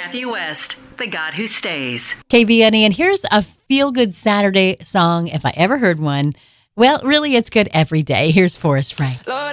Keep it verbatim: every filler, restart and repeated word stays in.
Matthew West, the God Who Stays. K V N E, and here's a feel-good Saturday song, if I ever heard one. Well, really, it's good every day. Here's Forrest Frank. Lord,